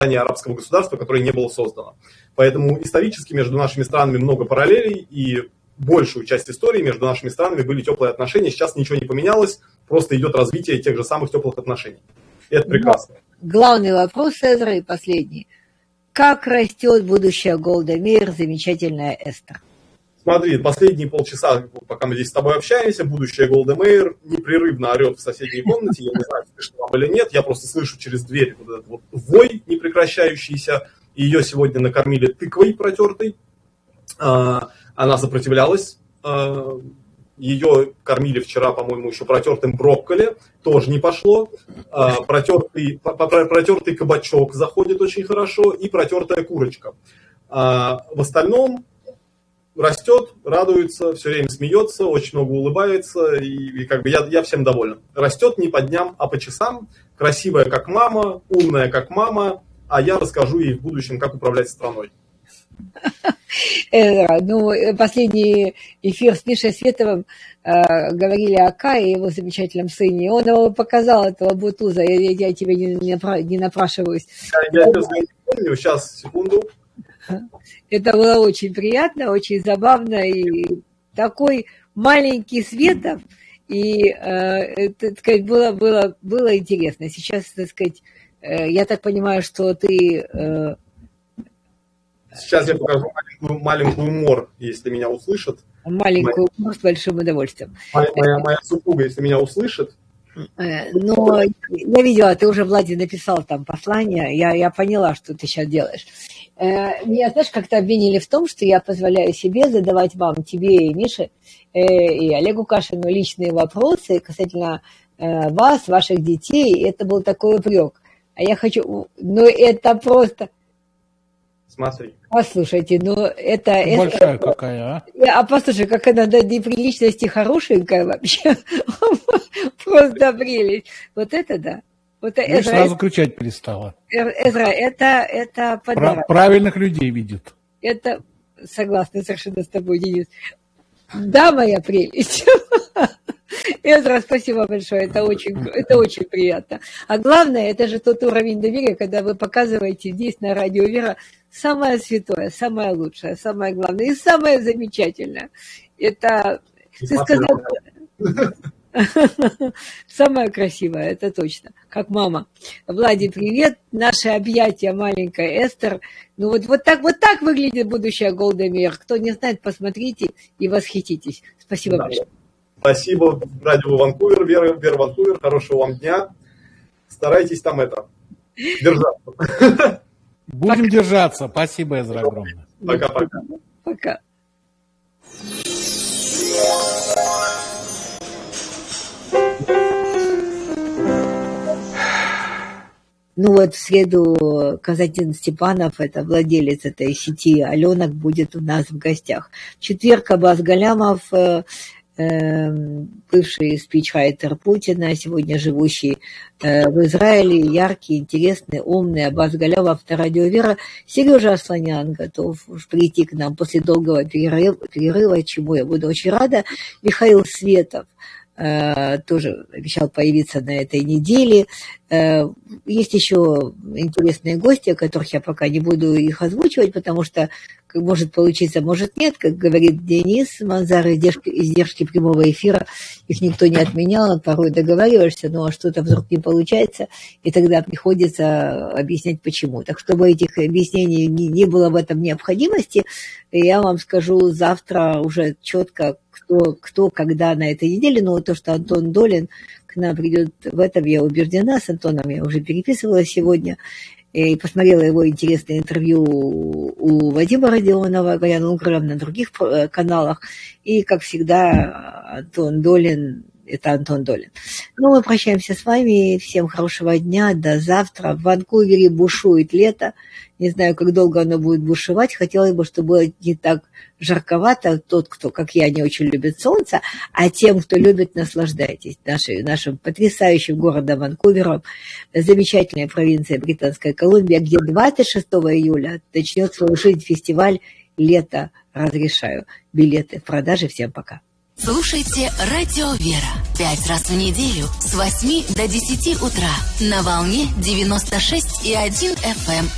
арабского государства, которое не было создано. Поэтому исторически между нашими странами много параллелей, и большую часть истории между нашими странами были теплые отношения. Сейчас ничего не поменялось, просто идет развитие тех же самых теплых отношений. И это прекрасно. Главный вопрос, Эзра, и последний. Как растет будущая Голда Меир, замечательная Эстер? Смотри, последние полчаса, пока мы здесь с тобой общаемся, будущая Голда Меир непрерывно орет в соседней комнате. Я не знаю, слышно вам или нет, я просто слышу через дверь вот этот вот вой непрекращающийся. Ее сегодня накормили тыквой протертой. Она сопротивлялась. Ее кормили вчера, по-моему, еще протертым брокколи. Тоже не пошло. Протертый кабачок заходит очень хорошо. И протертая курочка. В остальном растет, радуется, все время смеется, очень много улыбается. И как бы я всем доволен. Растет не по дням, а по часам. Красивая, как мама. Умная, как мама. А я расскажу ей в будущем, как управлять страной. Ну, последний эфир с Мишей Световым говорили о Кае, его замечательном сыне. Он его показал, этого бутуза. Я тебе не напрашиваюсь. Я сейчас не помню, сейчас, секунду. Это было очень приятно, очень забавно. И такой маленький Светов. И, так сказать, было интересно. Сейчас, так сказать, я так понимаю, что ты... Сейчас я покажу маленькую умор, если меня услышат. Маленькую умор с большим удовольствием. Моя супруга, если меня услышит. Но я видела, ты уже, Влади, написал там послание. Я поняла, что ты сейчас делаешь. Меня, знаешь, как-то обвинили в том, что я позволяю себе задавать вам, тебе и Мише, и Олегу Кашину личные вопросы касательно вас, ваших детей. Это был такой упрек. А я хочу... Ну, это просто... Смотри. Послушайте, ну это... Большая какая, а? А послушай, как она до неприличности хорошенькая вообще. Просто прелесть. Вот это да. Вот Эзра, сразу кричать перестала. Эзра, это подарок. Правильных людей видит. Это, согласна совершенно с тобой, Денис. Да, моя прелесть. Эзра, спасибо большое, это очень приятно. А главное, это же тот уровень доверия, когда вы показываете здесь на Радио Вера самое святое, самое лучшее, самое главное и самое замечательное. Это, ты сказал, самое красивое, это точно, как мама. Влади, привет, наши объятия, маленькая Эстер. Ну вот так выглядит будущая Голда Меир. Кто не знает, посмотрите и восхититесь. Спасибо большое. Спасибо, радио Ванкувер, Вера Ванкувер, хорошего вам дня. Старайтесь там держаться. Будем держаться. Спасибо, Эзра, огромное. Пока-пока. Пока. Ну вот в среду Константин Степанов, это владелец этой сети Аленок, будет у нас в гостях. В четверг Аббас Галямов, бывший спичрайтер Путина, сегодня живущий в Израиле, яркий, интересный, умный Аббас Галямов на Радио Вера. Сережа Асланян готов прийти к нам после долгого перерыва, чему я буду очень рада. Михаил Светов тоже обещал появиться на этой неделе. Есть еще интересные гости, о которых я пока не буду их озвучивать, потому что может получиться, может нет, как говорит Денис Манзар, издержки прямого эфира, их никто не отменял, порой договариваешься, но что-то вдруг не получается, и тогда приходится объяснять почему. Так чтобы этих объяснений не было в этом необходимости, я вам скажу завтра уже четко, кто когда на этой неделе, но то, что Антон Долин к нам придет, в этом я убеждена, с Антоном я уже переписывалась сегодня, и посмотрела его интересное интервью у Вадима Родионова, Марьяны Угров на других каналах, и, как всегда, Антон Долин, это Антон Долин. Ну, мы прощаемся с вами, всем хорошего дня, до завтра. В Ванкувере бушует лето, не знаю, как долго оно будет бушевать, хотелось бы, чтобы было не так жарковато. Тот, кто, как я, не очень любит солнце, а тем, кто любит, наслаждайтесь нашим потрясающим городом Ванкувером, замечательная провинция Британская Колумбия, где 26 июля начнет свою жизнь фестиваль «Лето разрешаю». Билеты в продаже. Всем пока. Слушайте Радио Вера 5 раз в неделю с 8 до 10 утра на волне 96,1 FM.